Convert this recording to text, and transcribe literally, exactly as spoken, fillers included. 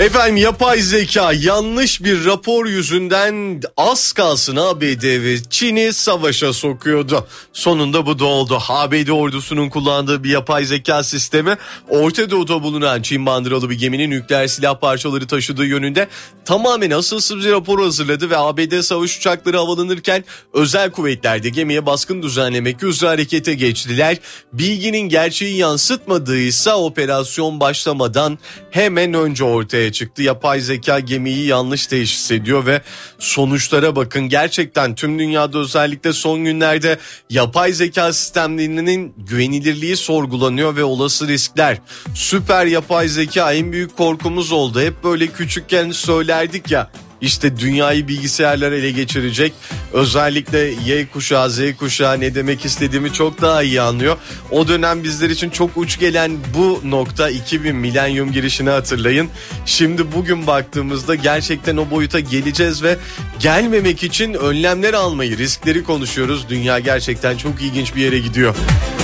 Efendim, yapay zeka yanlış bir rapor yüzünden az kalsın A B D ve Çin'i savaşa sokuyordu. Sonunda bu da oldu. A B D ordusunun kullandığı bir yapay zeka sistemi Orta Doğu'da bulunan Çin bandıralı bir geminin nükleer silah parçaları taşıdığı yönünde tamamen asılsız bir rapor hazırladı ve A B D savaş uçakları havalanırken özel kuvvetler de gemiye baskın düzenlemek üzere harekete geçtiler. Bilginin gerçeği yansıtmadıysa operasyon başlamadan hemen önce ortaya çıktı. Yapay zeka gemiyi yanlış teşhis ediyor ve sonuçlara bakın. Gerçekten tüm dünyada, özellikle son günlerde yapay zeka sistemlerinin güvenilirliği sorgulanıyor ve olası riskler. Süper yapay zeka en büyük korkumuz oldu. Hep böyle küçükken söylerdik ya, İşte dünyayı bilgisayarlar ele geçirecek. Özellikle Y kuşağı, Z kuşağı ne demek istediğimi çok daha iyi anlıyor. O dönem bizler için çok uç gelen bu nokta iki bin milenyum girişini hatırlayın. Şimdi bugün baktığımızda gerçekten o boyuta geleceğiz ve gelmemek için önlemler almayı, riskleri konuşuyoruz. Dünya gerçekten çok ilginç bir yere gidiyor.